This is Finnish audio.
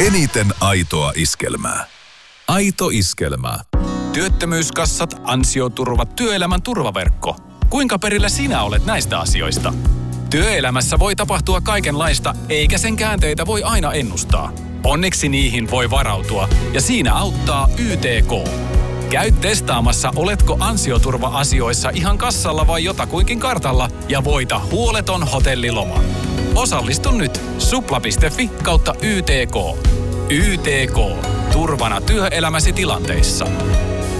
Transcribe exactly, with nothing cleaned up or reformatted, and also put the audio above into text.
Eniten aitoa iskelmää. Aito iskelmää. Työttömyyskassat, ansioturvat, työelämän turvaverkko. Kuinka perillä sinä olet näistä asioista? Työelämässä voi tapahtua kaikenlaista, eikä sen käänteitä voi aina ennustaa. Onneksi niihin voi varautua, ja siinä auttaa Y T K. Käy testaamassa, oletko ansioturva-asioissa ihan kassalla vai jotakuinkin kartalla, ja voita huoleton hotelliloma. Osallistu nyt supla.fi kautta Y T K. Y T K. Turvana työelämäsi tilanteissa.